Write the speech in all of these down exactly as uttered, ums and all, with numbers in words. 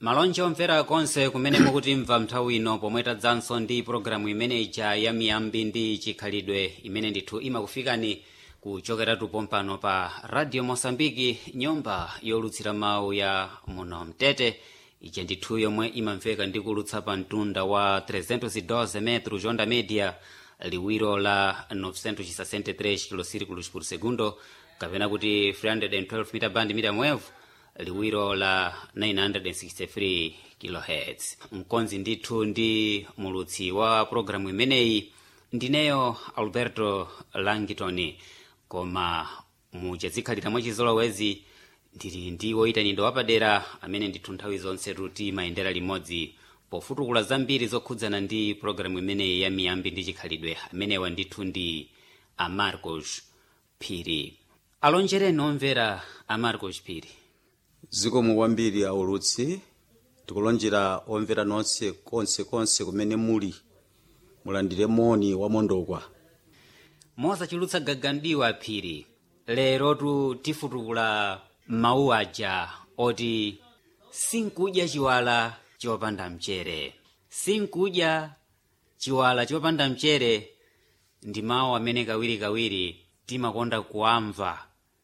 Malonje omvera konse kumene mukutimva nthawi ino pomwe tadzanso ndi programu imene ija ya miyambi ndi chikhalidwe imene ndithu imakufikani kuchokeratu pompano pa Radio Mosambiki, nyumba yolutsira mawu ya muno Mtete, ija ndithu yomwe imamveka ndi kulutsa pa mtunda wa trezentos e doze metros onda media, liwiro la novecentos e sessenta e três kilociclos por segundo, kapena kuti three hundred twelve mita band mita mwevu, liwiro la nine hundred sixty-three kilohertz. Mkonzi ndithu ndi mulutsi wa programu imeneyi ndineyo Alberto Langitoni, koma muchazikhalira mwachizolowezi ndili ndi woyitanidwa wapadera amene ndithu nthawi zonse tuti mayendera limodzi pofutukula zambiri zokhudzana ndi programu imeneyi ya miyambi ndi chikhalidwe. Amenewa ndithu ndi Amarcos Phiri. Alonjereni omvera Amarcos Phiri. Zikomo kwambiri aulutsi, tikulonjera omvera nonse konse konse kumene muli, mulandire moni wa mondokwa. Mosachulutsa gagandiwa Phiri, lero tu tifutukula mawu aja oti sinkudya chiwala chopanda mchere. Sinkudya chiwala chopanda mchere ndi mawu amene kawiri kawiri timakonda kuamva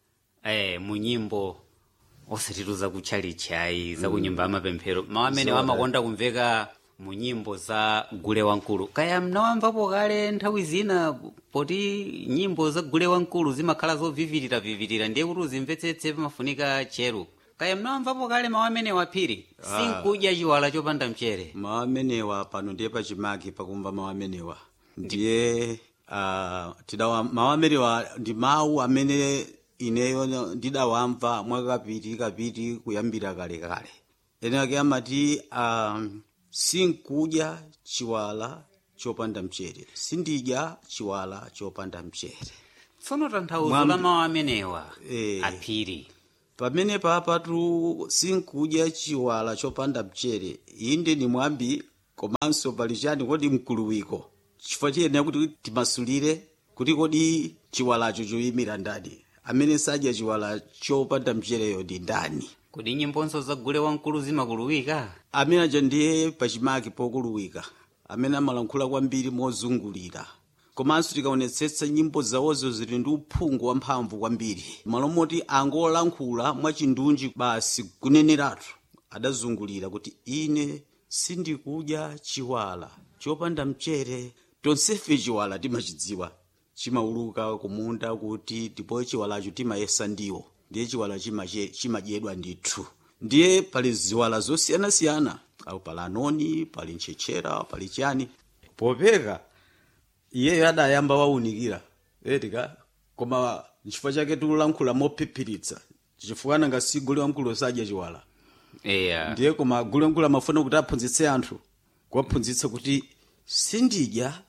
eh mu nyimbo osatiruza kutchalichayi za kunyumba amapemphero. Mawu amene amakonda kumveka mu nyimbo za gule wankulu. Kaya mnawamvapo kale nthawi zina poti nyimbo za gule wankulu zimakhala zovivirira vivirira, ndiye kuti uzimvetsetse pamafunika chero. Kaya mnawamvapo kale mawu amenewa Phiri, sinkudya chiwala chopanda mchere. Mawu amenewa pano ndiye pachimake pakumva mawu amenewa. Ndiye uh, tidawa mawu amenewa ndi mawu amene ineyo ndidawamva mwakapiti kapiti kuyambira kale kale. Ene ake amati um, sinkudya chiwala chopanda mchere, sindidya chiwala chopanda mchere. Tsono tanthauzo la mawu amenewa eh, aphiri. Pamene papatu sinkudya chiwala chopanda mchere, inde ni mwambi komanso pali chani kodi mkuluwiko. Chifukwa chiyene kuti timasulire kuti kodi chiwalacho choyimira ndani. Amene sadya chiwala chopanda mchereyo ndi ndani. Kodi nyimbonso za gule wankulu zimakuluwika? Amene aja ndiye pachimake pokuluwika, amene amalankhula kwambiri mozungulira. Komanso tikaonetsetsa nyimbo zawozo zili ndi uphungu wamphamvu kwambiri. Malo moti angolankhula mwachindunji basi kuneneratu adazungulira kuti ine sindikudya chiwala chopanda mchere. Tonsefe chiwala timachidziwa, chimauluka kumunda kuti ndipo chiwalacho timayesa ndiwo, ndiye chiwala chimadyedwa ndithu. Ndiye pali ziwala zosiyanasiyana, au pali anoni, pali nchenchera, pali chani. Popeka iyeyo adayamba waunikira etika, koma nchifukwa chake tikulankhula mophiphiritsa, chifukwa nanga si gule wamkulu sadya chiwala. Yeah. Ndiye koma gule wamkulu amafuna kuti aphunzitse anthu, kuwaphunzitsa kuti sindidya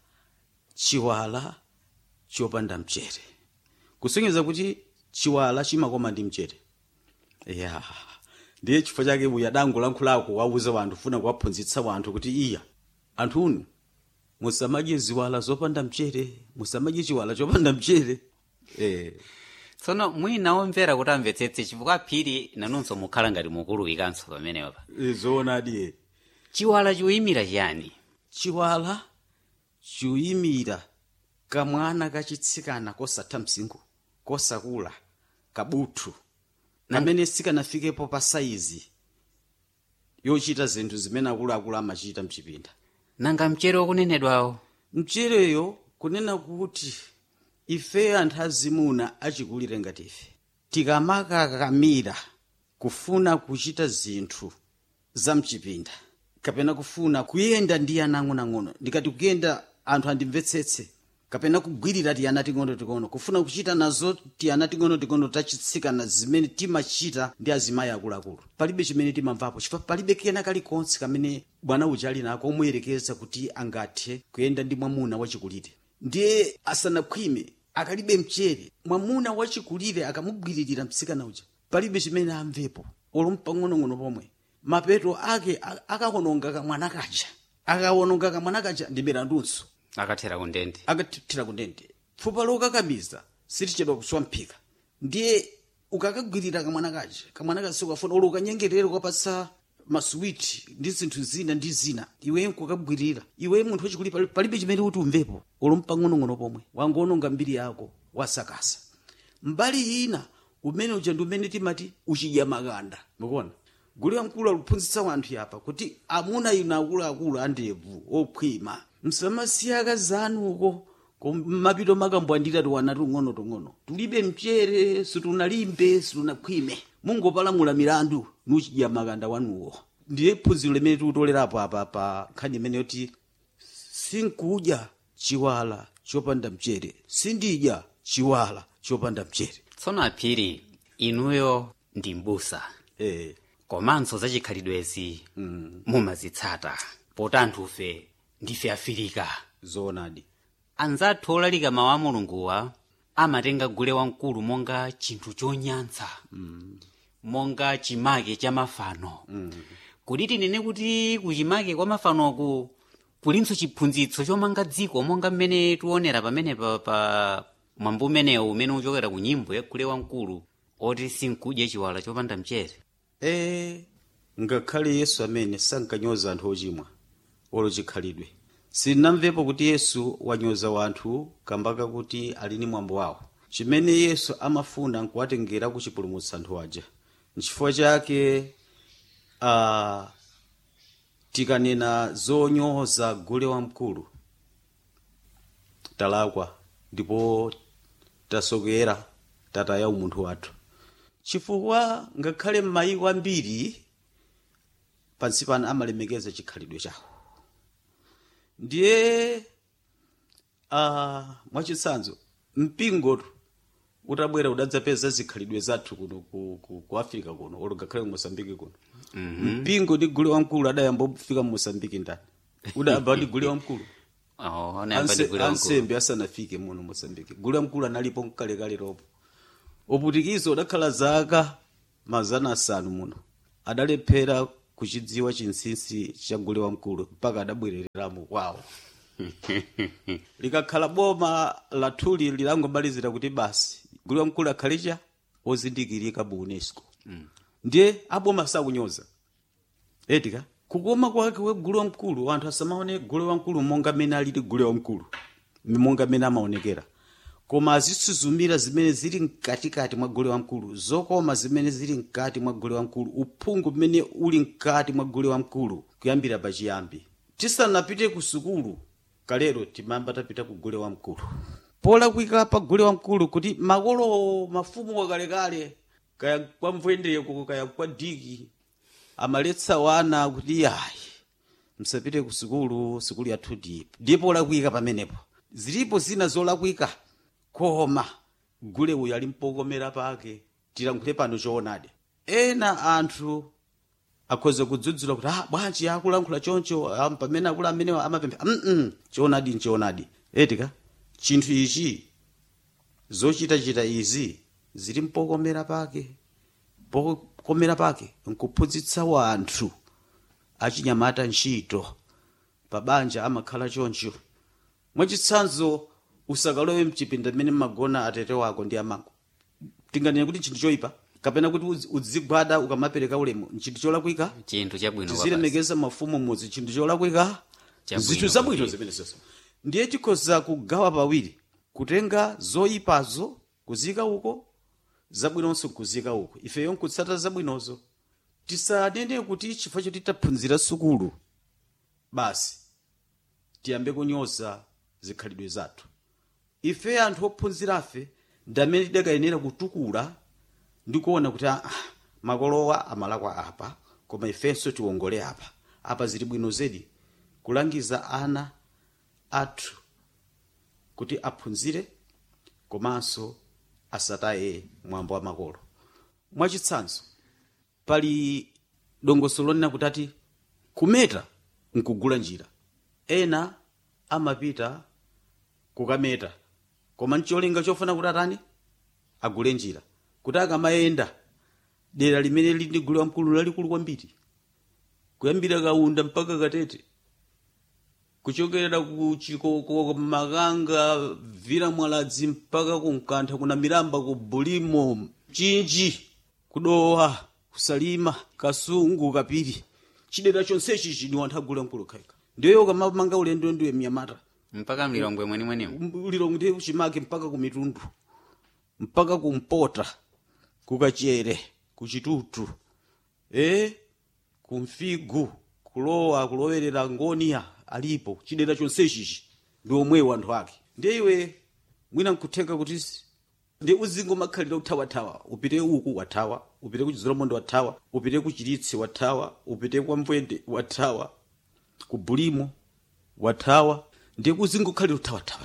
chiwala chopanda mchere, kusonyeza kuti chiwala chimakoma ndi mchere. Yeah. Ndiye chifukwa chake uya dangolankhulako wauza wanthu, funa kuwaphunzitsa wanthu kuti iya anthu unu musamadye ziwala zopanda mchere, musamadye chiwala chopanda mchere. Eh. Tsono mwina omvera kuti amvetsetse chifukwa Phiri nanunso mukhala ngati mukuluwikanso pamenewa pa. Zoonadi. Chiwala chiyimira chiyani? Chiwala chiyimira kamwana kachitsikana kosatha msinkhu, kosakula, kabuthu, amene sikanafikepo pa saizi yochita zinthu zimene akuluakulu amachita mchipinda. Nanga mchere wakunenedwawo? Mchereyo kunena kuti ife anthu azimuna achikulire ngati ife tikamakakamira kufuna kuchita zinthu za mchipinda, kapena kufuna kuyenda ndi ana ang'ono, ndikati kuyenda anthu andimvetsetse, kapena kugwirira tiyana ting'ono-ting'ono, kufuna kuchita nazo tiyana ting'ono-ting'ono tachitsikana zimene timachita ndi azimayi akuluakulu, palibe chimene timamvapo, chifukwa palibe kena kalikonse kamene bwana uja ali nako omuyerekeza kuti angathe kuyenda ndi mwamuna wachikulire. Ndiye asanakhwime akalibe mchere, mwamuna wachikulire akamugwiririra mtsikana uja, palibe chimene amvepo, olumpa ng'ono-ng'ono pomwe mapeto ake akawononga kamwana kaja, akawononga kamwana kaja ndi berandunso akathera kundende, akathera kundende. Fupa lokakamiza silichedwa kuswa mphika. Ndiye ukakagwirira kamwana kaja, kamwana kaja sikafuna olo kanyengerero kapasa masuwiti ndi zinthu zina ndi zina iwe nkukabwirira iwe munthu wachikuli pali- palibe chimene kuti umvepo olompa ng'onong'ono pomwe wangononga mbiri yako wasakasa mbali ina umene uja ndi umene timati uchidya makanda mukuona gule wamkulu aluphunzitsa wanthu yapa kuti amuna inu akuluakulu andevu okhwima msamasiya akazanuko mapito makambwandira tiwana tung'ono tung'ono tulibe mchere situnalimbe situnakhwime mungopalamula milandu nuchidya makanda wanuwo ndiye phunziro limene tikutolerapo apa pa nkhani imene yoti sinkudya chiwala chopanda mchere sindidya chiwala chopanda mchere. tsono aphiri inuyo ndi mbusa eh komanso zachikhalidwezi mm. mumazitsata potanthufe ndife afirika zoonadi anzathu olalika mawu a mulunguwa amatenga gule wamkulu monga chinthu chonyansa mm. monga chimake cha mafano mm. kuti tinene kuti kuchimake kwa mafanoku kulinso chiphunzitso chomanga dziko monga mmene tiwonera pamene pa, pa mwambo umenewu umene uchokera ku nyimbo ya gule wamkulu oti sinkudya chiwala chopanda mchere. eh ngakhale yesu amene sankanyoza anthu ochimwa olo chikhalidwe sinamvepo kuti yesu wanyoza wanthu kambaka kuti ali ni mwambo wawo chimene yesu amafuna nkuwatengera kuchipulumutsa anthu aja nchifukwa chake uh, tikanena zonyoza gule wamkulu talakwa ndipo tasokera tataya umunthu wathu chifukwa ngakhale m'mayiko ambiri pansi pano amalemekeza chikhalidwe chawo ndiye uh, mwachitsanzo mpingotu utabwera udadzapeza zikhalidwe zathu kuno ku, ku, ku africa kuno olo ngakhale ku mosambiki kuno mm-hmm. mpingo ndi gule wamkulu adayamba kufika mu mosambiki ndani udayamba ndi gule wamkulu oh, Anse, ansembe asanafike muno mosambiki gule wamkulu analipo mkalekale lopo uputikizo udakhala zaka mazana asanu muno adalephera kuchidziwa chinsinsi cha gule wamkulu mpaka adabwereramo kwawo likakhala boma lathuli lilangomalizira kuti basi gule wamkulu akhalecha ozindikirika mu UNESCO mm. ndiye aboma sakunyoza etika kukoma kwake we gule wamkulu anthu asamaone gule wamkulu monga mene alili gule wamkulu monga mene amaonekera koma azisuzumira zimene zili mkatikati mwa gule wamkulu zokoma zimene zili mkati mwa gule wamkulu uphungu mmene uli mkati mwa gule wamkulu kuyambira pachiyambi tisanapite ku sukulu kalero timamba tapita ku gule wamkulu polakwika pa gule wamkulu kuti makolo mafumu wakalekale kaya kwa mvwendeko kaya kwa diki amaletsa wana kuti yayi msapite ku sukulu sukulu yathu ndipo ndipo polakwika pamenepo zilipo zina zolakwika koma gule uyu ali mpokomera pake tilankhule pano choonadi ena anthu akhoza kudzudzula kuti ah bwanji akulankhula choncho ah, pamene akula amene amapempha mm choonadi nchoonadi etika chinthu ichi zochitachita izi zili mpokomera pake pokomera pake nkuphunzitsa wanthu achinyamata ntchito pabanja amakhala choncho mwachitsanzo usakalowe mchipinda mmene magona atete wako ndi amango tinganene kuti chinthu choyipa kapena kuti uzigwada ukamapereka ulemu chinthu cholakwika chinthu chabwino tizilemekeza mafumu mudzi chinthu cholakwika zinthu zabwino zimenezo ndiye tikhoza kugawa pawiri kutenga zoyipazo kuzika uko zabwinonso kuzika uko ifeyo nkutsata zabwinozo tisanene kuti chifukwa choti taphunzira sukulu basi tiyambe kunyoza zikhalidwe zathu ife anthu ophunzirafe ndamene tidakayenera kutukula ndikuona kuti ah, makolowa amalakwa apa koma ifenso tiwongole apa apa zili bwino zedi kulangiza ana athu kuti aphunzire komanso asataye mwambo wa makolo mwachitsanzo pali dongosolo lina kuti ati kumeta nkugula njira ena amapita kukameta koma ncholinga chofuna kuti atani agule njira kuti akamayenda dera limene lili ndi gule wamkulu lalikulu kwambiri kuyambira Kaunda mpaka Katete kuchokera ku Chikoko Makanga Vira Mwaladzi mpaka ku Mkantha kuna Miramba ku Bulimo Chinji Kudowa Kusalima Kasungu Kapiri chidera chonsechi chini anthu agule mkulukhaika ndiyo ukamamanga ulendo ndiwe mnyamata mpaka mlilongwe mwenimweni ulilongwe ndiye kuchimake mpaka kumitundu mpaka kumpota kukachere kuchitutu eh kumfigu kulowa kulowerera ngonia alipo chidera chonsechichi ndi omwewo anthu ake ndiye iwe mwina nkuthenga kuti ndi uzingo makhalira kuthawathawa upite uku wathawa upite ku Chizolomondo wathawa upite ku Chiritsi wathawa upite kwa Mbwende wathawa ku Bulimo wathawa ndi uzingo khalira kuthawathawa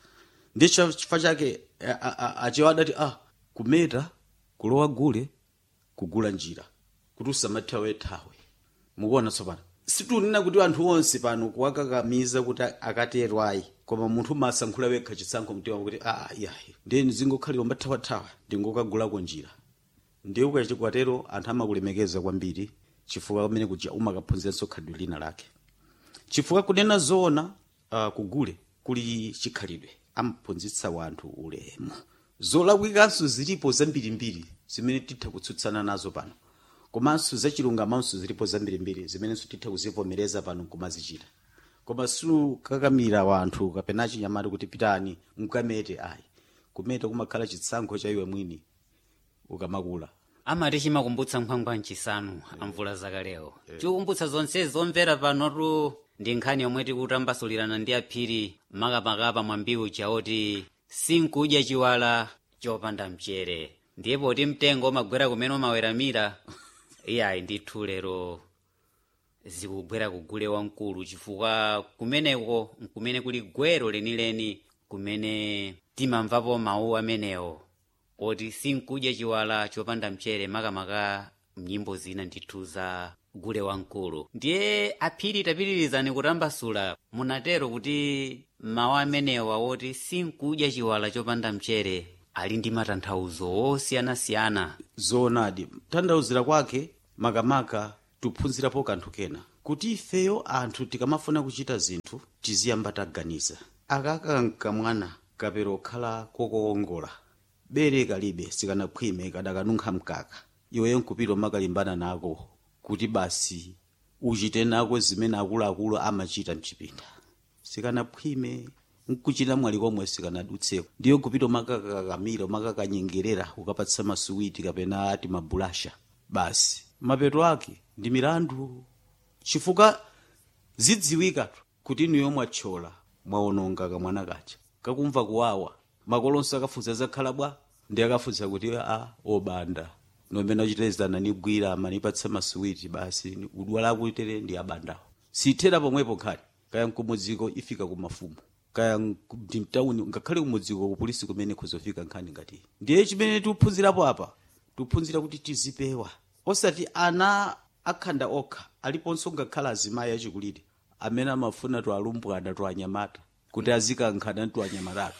ndi chifukwa chake achiwada ati ah kumeta kulowa gule kugula njira kuti usamathawe thawe mukuona tsopano situnena kuti anthu onse pano kuwakakamiza kuti akatero ayi koma munthu masankhula wekha chisankho mtima kuti ah yayi ndeni zingokhalira mbathawathawa ndingokagulako njira ndiye ukachikwatero anthu amakulemekeza kwambiri chifukwa pamene kuja umakaphunziranso khadwe lina lake chifukwa kunena zoona uh, kugule kuli chikhalidwe amaphunzitsa wanthu ulemu zolakwikanso zilipo zambirimbiri zimene titha kutsutsana nazo pano komanso zachilungamanso zilipo zambirimbiri zimenenso titha kuzivomereza pano kumazichita koma sukakamira wanthu kapena chinyamata kuti pitani mkamete ayi kumeta kumakhala chitsankho cha iwe mwini ukamakula amati chimakumbutsa nkhwangwa nchisanu amvula zakalewo chikumbutsa zonse zomvera panotu ndi nkhani yomwe tikutambasulirana ndi aphiri makamakapa mwambiwu chaoti sinkudya chiwala chopanda mchere ndiye poti mtengo umagwera kumene umaweramira iyayi ndithu lero zikugwera kugule wamkulu chifukwa kumeneko kumene kuli gwero lenileni kumene timamvapo mawu amenewo oti sinkudya chiwala chopanda mchere makamaka mnyimbo zina ndithu za gule wamkulu ndiye aphiri tapitirizani kutambasula munatero kuti mawu amenewa oti sinkudya chiwala chopanda mchere ali ndi matanthauzo osiyanasiyana zoonadi tanthauzira kwake makamaka tuphunzirapo kanthu kena kuti ifeyo anthu tikamafuna kuchita zinthu tiziyamba taganiza akakanka mwana kapero khala kokoongola bere kalibe sikanakhwime kadakanunkha mkaka iweyo nkupita makalimbana nako kuti basi uchite nako zimene akuluakulu amachita mchipinda sikanakhwime nkuchita mwali komwe sikanadutseko ndiyo kupita makakakamira makakanyengerera ukapatsa masuwiti kapena ati mabulasha basi mapeto ake ndi milandu chifukwa zidziwika kuti niyo mwachola mwaononga kamwana kacha kakumva kuwawa makolonso akafunsa zakhala bwa ndi akafunsa kuti a obanda nomene achitezana nigwira amanipatsa masuwiti basi udwala kuitere ndi abandawo sithera pomwepo khali kaya nkumudziko ifika kumafumu kaya mtawuni ngakhale kumudziko kupolisi kumene kuzofika nkhani ngati ndiye chimene tikuphunzirapo apa tikuphunzira kuti tizipewa osati ana akhanda okha aliponso ngakhala azimayi achikulire amene amafuna tu alumbwana tu anyamata kuti azikankhana tu anyamatatu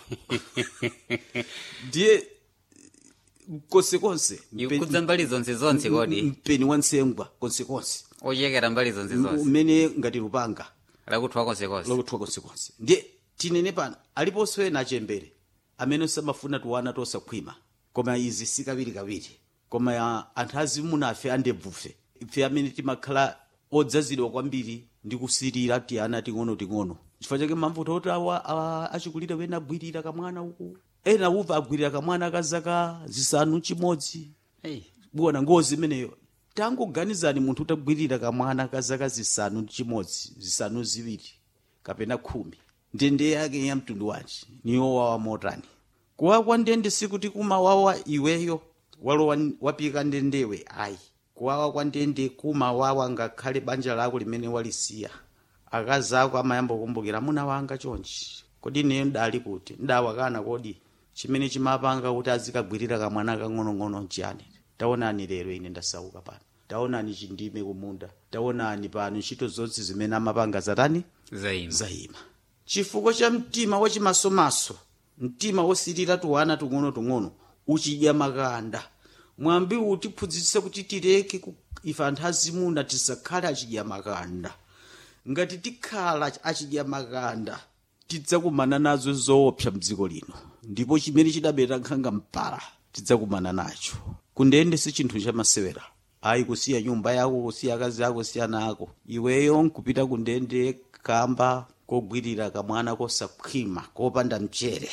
ndiye konsekonse ikudza mbali zonse zonse kodi mpeni wansengwa konsekonse ochekera mbali zonse zonse umene ngati lupanga lakuthwa konsekonse lakuthwa konsekonse ndiye tinene pano aliponso ena achembere amene samafuna tuwana tosakhwima koma izi sikawiri kawiri koma ya anthu azimuna afe andebvufe ife amene timakhala odzazidwa kwambiri ndi kusirira ti ana ting'ono ting'ono chifukwa chake mamvuto oti awa achikulire wena agwirira kamwana uku ena uva agwirira kamwana kazaka zisanu chimodzi hey. buwana ngozi imeneyo tangoganizani munthu utagwirira kamwana kazaka zisanu chimodzi zisanu ziwiri kapena khumi ndende yake ya mtundu wanji niyo wawa motani kuwa kwa ndende sikuti kumawawa iweyo walo wapika ndendewe ayi kuwawa kwa ndende kumawawa ngakhale banja lako limene walisiya akazi ako amayamba kukumbukira muna wanga chonchi kodi neyo ndali kuti ndawakana kodi chimene chimapanga kuti azikagwirira kamwana kang'onong'ono nchiyani taonani lero ine ndasauka pano taonani chindime kumunda taonani pano ntchito zonse zimene amapanga zatani zaima zaima chifukwa cha mtima wachimasomaso mtima wosirira tuwana tung'ono tung'ono uchidya makanda mwambi utiphunzitse kuti tireke ife anthu azimuna tisakhale achidya makanda ngati tikhala achidya makanda tidzakumana nazo zoopsa mdziko lino ndipo chimene chidabera nkhanga mpala tidzakumana nacho kundende si chinthu chamasewera ayi kusiya nyumba yako, kusiya akazi ako, kusiya ana ako, iweyo nkupita kundende kamba kogwirira kamwana kosakhwima kopanda mchere.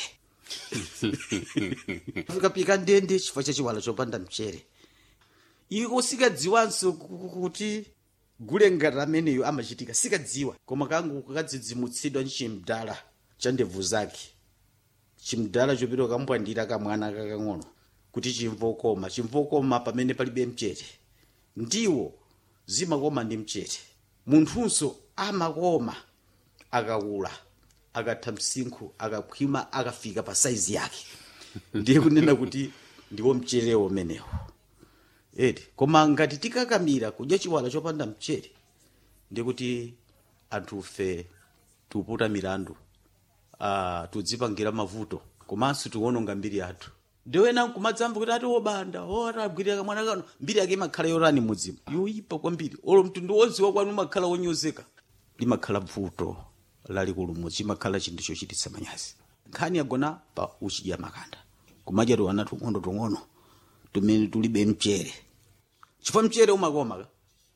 Fikapika ndende chifukwa cha chiwala chopanda mchere. Iko sikadziwanso kuti gule ngati ameneyo amachitika, sikadziwa. Koma kangu kadzidzimutsidwa ndi chimdala cha ndevu zake, chimdala chopita kambwandira kamwana kakang'ono kuti chimvokoma. Chimvokoma pamene palibe mchere, ndiwo zimakoma ndi mchere. Munthunso amakoma akakula, akatha msinkhu, akakhwima, akafika pa saizi yake. Ndiye kunena kuti ndiwo mcherewo umenewo. Edi, koma ngati tikakamira kudya chiwala chopanda mchere, ndiye kuti anthufe tuputa milandu, ah, tudzipangira mavuto, komanso tiwononga mbiri yathu. Ndiwena nkumadzamva kuti ati obanda, ora agwirira kamwana kano, mbiri yake imakhala yorani mudzimu, yoyipa kwambiri. Olo mtundu wodziwa kwanu umakhala wonyozeka, limakhala vuto lalikulu mudzi, imakhala chinthu chochititsa manyazi. Nkhani yagona pa uchidya makanda, kumadya tiwana tung'ono tung'ono tumene tulibe mchere. Chifukwa mchere umakoma ka?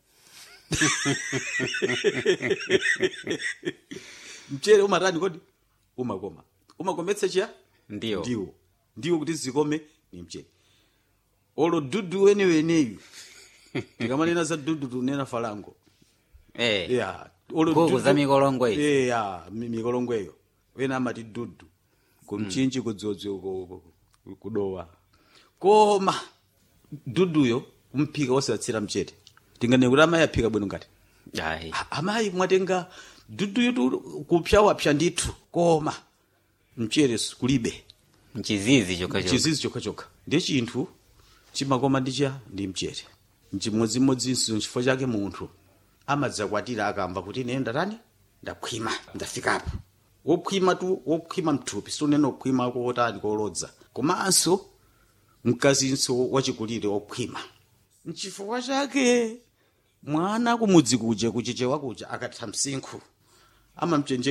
Mchere umatani kodi? Umakoma. Umakometsa chiya? Ndiyo. Ndiwo. Ndiwo kuti zikome ni mchere. Olo dudu weneweneyu. Tikamanena za dudu tunena falango. Eh. Yeah. Olo dudu za mikolongwe. Eh, ya, mikolongweyo. Wena amati dudu. Kumchinji mm. kudzodzi kudowa. Koma duduyo umpika wosatsira mchere. Tingane kuti amayi aphika bwino ngati. Ayi. Amayi mwatenga duduyo tu kupsha wapsha ndithu. Koma mchere kulibe. Mchizizi choka choka. Mchizizi choka choka. Ndiye chinthu chimakoma ndicha ndi mchere. Mchimodzimodzinso chifukwa chake munthu amadzakwatira akamva kuti ine ndatani ndakhwima ndafikapo. Wokhwima tu wokhwima mthupi sunena okhwima kotani kolodza. Komanso mkazinso wachikulire wokhwima. Nchifukwa chake mwana kumudzi kuje kuchichewa kuja akatha msinkhu amamchenje